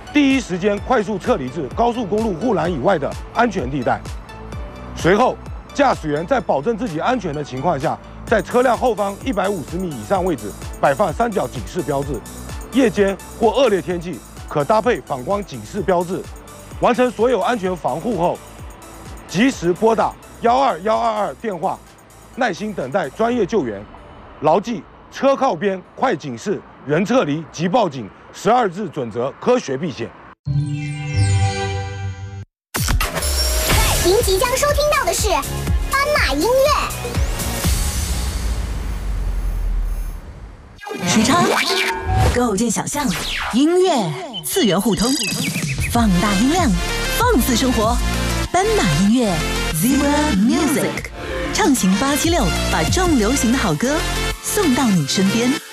第一时间快速撤离至高速公路护栏以外的安全地带。随后，驾驶员在保证自己安全的情况下，在车辆后方150米以上位置摆放三角警示标志。夜间或恶劣天气，可搭配反光警示标志。完成所有安全防护后，及时拨打12122电话，耐心等待专业救援。牢记车靠边、快警示、人撤离即报警12字准则，科学避险。 您即将收听到的是斑马音乐。 时差，构建想象，音乐次元互通，放大音量，放肆生活。斑马音乐 Zebra Music， 畅行876，把重流行的好歌送到你身边。